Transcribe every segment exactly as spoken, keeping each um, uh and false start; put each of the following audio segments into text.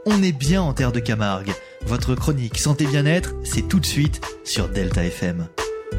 On est bien en terre de Camargue. Votre chronique santé bien-être, c'est tout de suite sur Delta F M.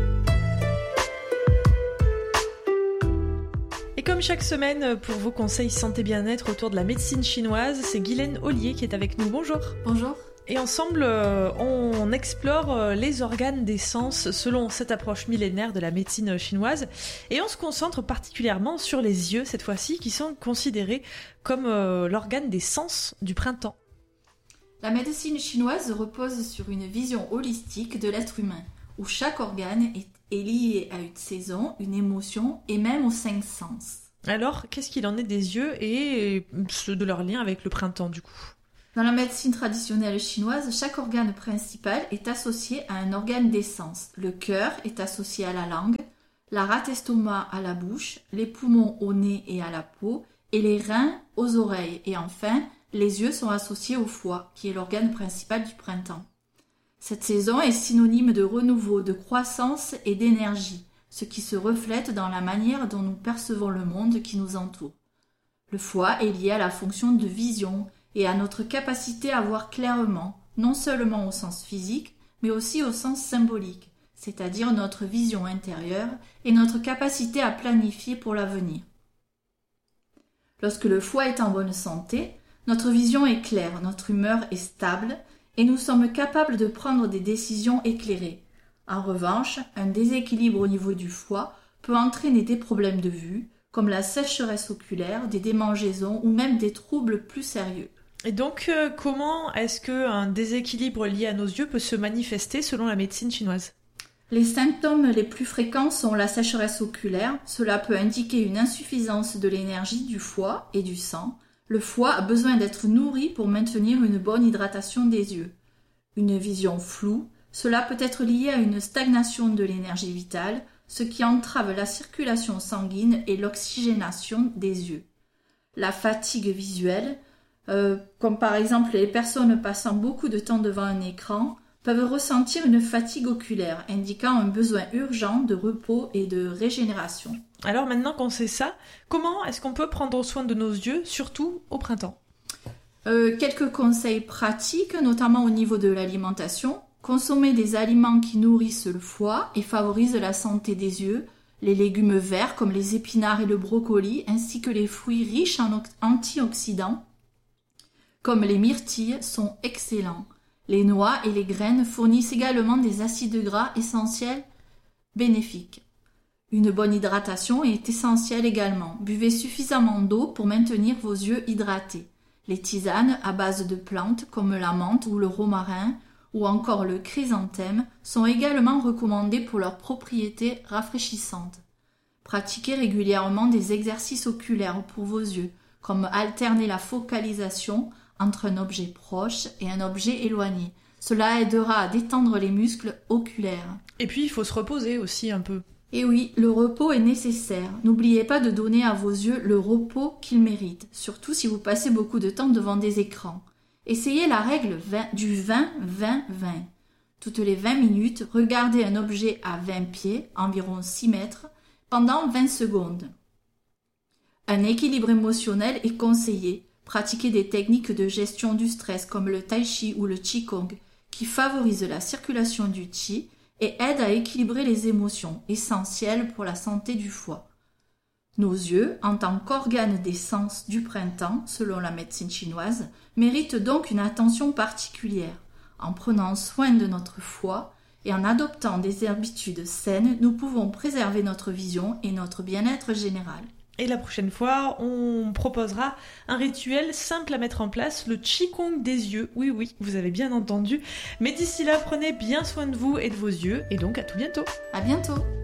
Et comme chaque semaine, pour vos conseils santé bien-être autour de la médecine chinoise, c'est Guylaine Ollier qui est avec nous. Bonjour. Bonjour. Et ensemble, euh, on explore euh, les organes des sens selon cette approche millénaire de la médecine chinoise. Et on se concentre particulièrement sur les yeux, cette fois-ci, qui sont considérés comme euh, l'organe des sens du printemps. La médecine chinoise repose sur une vision holistique de l'être humain, où chaque organe est, est lié à une saison, une émotion et même aux cinq sens. Alors, qu'est-ce qu'il en est des yeux et de leur lien avec le printemps, du coup ? Dans la médecine traditionnelle chinoise, chaque organe principal est associé à un organe des sens. Le cœur est associé à la langue, la rate estomac à la bouche, les poumons au nez et à la peau, et les reins aux oreilles. Et enfin, les yeux sont associés au foie, qui est l'organe principal du printemps. Cette saison est synonyme de renouveau, de croissance et d'énergie, ce qui se reflète dans la manière dont nous percevons le monde qui nous entoure. Le foie est lié à la fonction de vision, et à notre capacité à voir clairement, non seulement au sens physique, mais aussi au sens symbolique, c'est-à-dire notre vision intérieure et notre capacité à planifier pour l'avenir. Lorsque le foie est en bonne santé, notre vision est claire, notre humeur est stable et nous sommes capables de prendre des décisions éclairées. En revanche, un déséquilibre au niveau du foie peut entraîner des problèmes de vue, comme la sécheresse oculaire, des démangeaisons ou même des troubles plus sérieux. Et donc, euh, comment est-ce qu'un déséquilibre lié à nos yeux peut se manifester selon la médecine chinoise ? Les symptômes les plus fréquents sont la sécheresse oculaire. Cela peut indiquer une insuffisance de l'énergie du foie et du sang. Le foie a besoin d'être nourri pour maintenir une bonne hydratation des yeux. Une vision floue. Cela peut être lié à une stagnation de l'énergie vitale, ce qui entrave la circulation sanguine et l'oxygénation des yeux. La fatigue visuelle. Euh, comme par exemple les personnes passant beaucoup de temps devant un écran, peuvent ressentir une fatigue oculaire, indiquant un besoin urgent de repos et de régénération. Alors maintenant qu'on sait ça, comment est-ce qu'on peut prendre soin de nos yeux, surtout au printemps ? euh, Quelques conseils pratiques, notamment au niveau de l'alimentation. Consommer des aliments qui nourrissent le foie et favorisent la santé des yeux, les légumes verts comme les épinards et le brocoli, ainsi que les fruits riches en antioxydants, comme les myrtilles, sont excellents. Les noix et les graines fournissent également des acides gras essentiels bénéfiques. Une bonne hydratation est essentielle également. Buvez suffisamment d'eau pour maintenir vos yeux hydratés. Les tisanes à base de plantes comme la menthe ou le romarin ou encore le chrysanthème sont également recommandées pour leurs propriétés rafraîchissantes. Pratiquez régulièrement des exercices oculaires pour vos yeux, comme alterner la focalisation entre un objet proche et un objet éloigné. Cela aidera à détendre les muscles oculaires. Et puis, il faut se reposer aussi un peu. Et oui, le repos est nécessaire. N'oubliez pas de donner à vos yeux le repos qu'ils méritent, surtout si vous passez beaucoup de temps devant des écrans. Essayez la règle vingt, du vingt vingt vingt. Toutes les vingt minutes, regardez un objet à vingt pieds, environ six mètres, pendant vingt secondes. Un équilibre émotionnel est conseillé. Pratiquer des techniques de gestion du stress comme le tai chi ou le qigong qui favorisent la circulation du qi et aident à équilibrer les émotions, essentielles pour la santé du foie. Nos yeux, en tant qu'organes des sens du printemps, selon la médecine chinoise, méritent donc une attention particulière. En prenant soin de notre foie et en adoptant des habitudes saines, nous pouvons préserver notre vision et notre bien-être général. Et la prochaine fois, on proposera un rituel simple à mettre en place, le qigong des yeux. Oui, oui, vous avez bien entendu. Mais d'ici là, prenez bien soin de vous et de vos yeux. Et donc, à tout bientôt. À bientôt.